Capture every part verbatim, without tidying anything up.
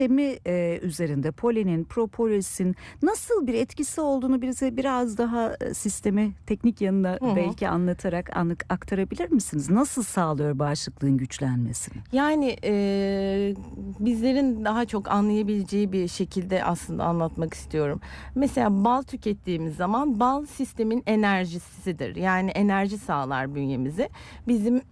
Sistemi e, üzerinde polenin, propolisin nasıl bir etkisi olduğunu bize biraz daha e, sistemi teknik yanına Hı hı. belki anlatarak anlık aktarabilir misiniz? Nasıl sağlıyor bağışıklığın güçlenmesini? Yani e, bizlerin daha çok anlayabileceği bir şekilde aslında anlatmak istiyorum. Mesela bal tükettiğimiz zaman bal sistemin enerjisidir. Yani enerji sağlar bünyemize. Bizim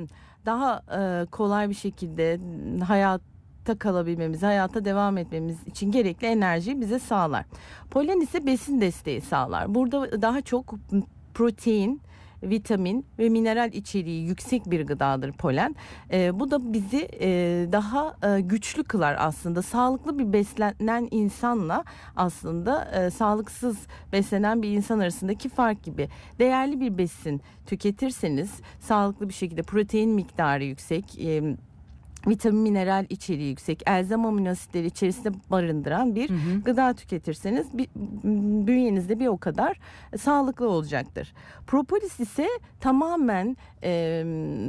daha e, kolay bir şekilde hayat kalabilmemiz, hayata devam etmemiz için gerekli enerjiyi bize sağlar. Polen ise besin desteği sağlar. Burada daha çok protein, vitamin ve mineral içeriği yüksek bir gıdadır polen. Ee, bu da bizi e, daha e, güçlü kılar aslında. Sağlıklı bir beslenen insanla aslında e, sağlıksız beslenen bir insan arasındaki fark gibi. Değerli bir besin tüketirseniz sağlıklı bir şekilde protein miktarı yüksek, e, vitamin mineral içeriği yüksek, elzem amino asitleri içerisinde barındıran bir hı hı. gıda tüketirseniz bir, bünyenizde bir o kadar e, sağlıklı olacaktır. Propolis ise tamamen e,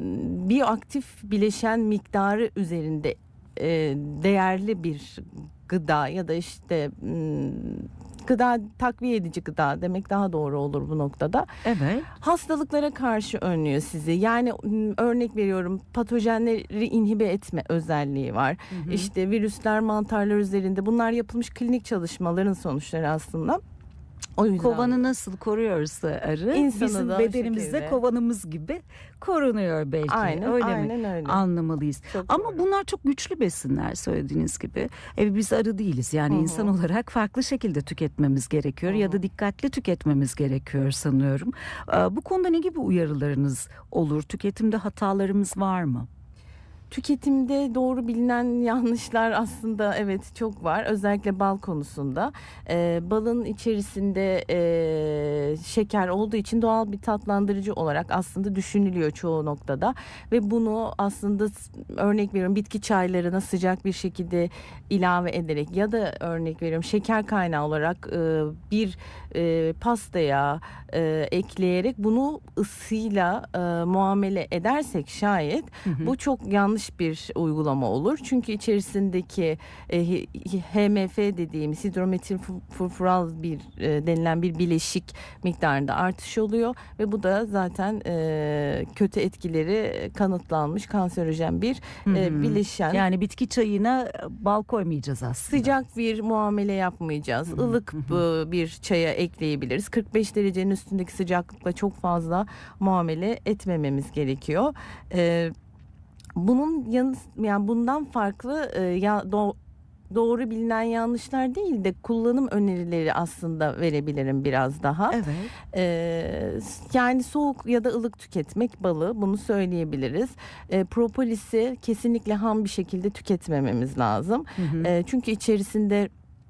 biyoaktif bileşen miktarı üzerinde e, değerli bir gıda ya da işte m, gıda, takviye edici gıda demek daha doğru olur bu noktada. Evet. Hastalıklara karşı önlüyor sizi. Yani örnek veriyorum, patojenleri inhibe etme özelliği var. Hı hı. İşte virüsler, mantarlar üzerinde bunlar yapılmış klinik çalışmaların sonuçları aslında. O yüzden kovanı nasıl koruyorsa arı, İnsanı bizim da bedenimizde kovanımız gibi korunuyor belki. Aynen, öyle aynen mi? Öyle. Anlamalıyız. Çok Ama doğru. bunlar çok güçlü besinler söylediğiniz gibi. E, biz arı değiliz. Yani Hı-hı. insan olarak farklı şekilde tüketmemiz gerekiyor. Hı-hı. Ya da dikkatli tüketmemiz gerekiyor sanıyorum. E, bu konuda ne gibi uyarılarınız olur? Tüketimde hatalarımız var mı? Tüketimde doğru bilinen yanlışlar aslında evet çok var. Özellikle bal konusunda. Ee, balın içerisinde e, şeker olduğu için doğal bir tatlandırıcı olarak aslında düşünülüyor çoğu noktada. Ve bunu aslında örnek veriyorum bitki çaylarına sıcak bir şekilde ilave ederek ya da örnek veriyorum şeker kaynağı olarak e, bir e, pastaya e, ekleyerek bunu ısıyla e, muamele edersek şayet hı hı. bu çok yanlış bir uygulama olur. Çünkü içerisindeki e, H M F dediğimiz hidrometil furfural bir e, denilen bir bileşik miktarında artış oluyor ve bu da zaten e, kötü etkileri kanıtlanmış kanserojen bir e, bileşen. Yani bitki çayına bal koymayacağız aslında. Sıcak bir muamele yapmayacağız. Hı-hı. Ilık Hı-hı. bir çaya ekleyebiliriz. kırk beş derecenin üstündeki sıcaklıkla çok fazla muamele etmememiz gerekiyor. E, Bunun yanı yani bundan farklı e, ya do, doğru bilinen yanlışlar değil de kullanım önerileri aslında verebilirim biraz daha. Evet. E, yani soğuk ya da ılık tüketmek balı, bunu söyleyebiliriz. E, propolisi kesinlikle ham bir şekilde tüketmememiz lazım. Hı hı. E, çünkü içerisinde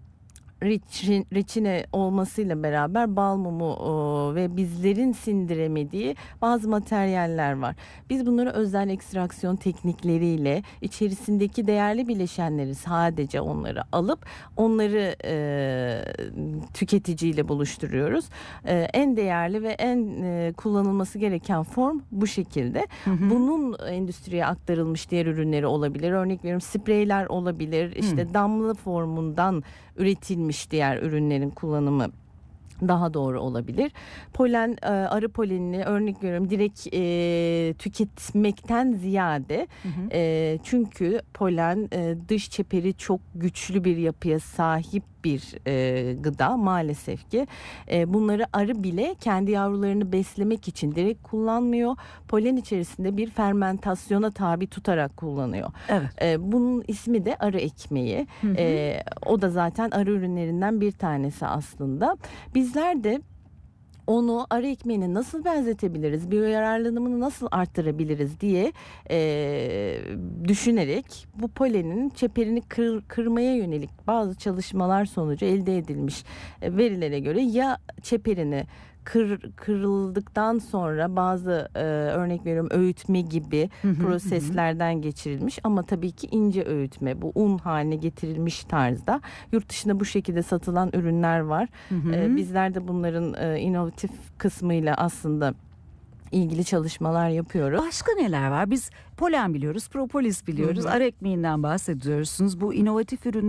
reçine olmasıyla beraber bal mumu o, ve bizlerin sindiremediği bazı materyaller var. Biz bunları özel ekstraksiyon teknikleriyle içerisindeki değerli bileşenleri sadece onları alıp onları e, tüketiciyle buluşturuyoruz. E, en değerli ve en e, kullanılması gereken form bu şekilde. Hı hı. Bunun endüstriye aktarılmış diğer ürünleri olabilir. Örnek veriyorum spreyler olabilir. İşte hı. damla formundan üretilmiş diğer ürünlerin kullanımı daha doğru olabilir. Polen, arı polenini örnek veriyorum direkt e, tüketmekten ziyade hı hı. E, çünkü polen e, dış çeperi çok güçlü bir yapıya sahip bir e, gıda maalesef ki. E, bunları arı bile kendi yavrularını beslemek için direkt kullanmıyor. Polen içerisinde bir fermentasyona tabi tutarak kullanıyor. Evet. E, bunun ismi de arı ekmeği. Hı hı. E, o da zaten arı ürünlerinden bir tanesi aslında. Bizler de onu arı ekmeğine nasıl benzetebiliriz, biyoyararlanımını nasıl arttırabiliriz diye e, düşünerek bu polenin çeperini kır, kırmaya yönelik bazı çalışmalar sonucu elde edilmiş e, verilere göre ya çeperini Kır, kırıldıktan sonra bazı e, örnek veriyorum öğütme gibi hı hı, proseslerden hı. geçirilmiş ama tabii ki ince öğütme, bu un haline getirilmiş tarzda. Yurt dışında bu şekilde satılan ürünler var. Hı hı. E, bizler de bunların e, inovatif kısmıyla aslında ilgili çalışmalar yapıyoruz. Başka neler var? Biz polen biliyoruz, propolis biliyoruz, hı hı. arı ekmeğinden bahsediyorsunuz. Bu inovatif ürün